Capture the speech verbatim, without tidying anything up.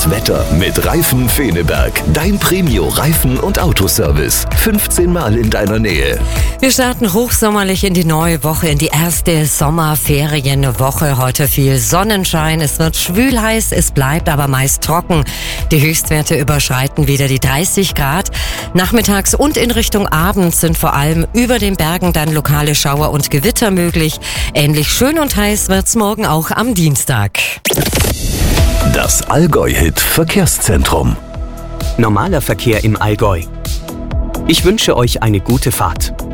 Das Wetter mit Reifen Feneberg. Dein Premio Reifen- und Autoservice. fünfzehn Mal in deiner Nähe. Wir starten hochsommerlich in die neue Woche, in die erste Sommerferienwoche. Heute viel Sonnenschein, es wird schwül heiß, es bleibt aber meist trocken. Die Höchstwerte überschreiten wieder die dreißig Grad. Nachmittags und in Richtung Abend sind vor allem über den Bergen dann lokale Schauer und Gewitter möglich. Ähnlich schön und heiß wird's morgen auch am Dienstag. Das Allgäu-Hit Verkehrszentrum. Normaler Verkehr im Allgäu. Ich wünsche euch eine gute Fahrt.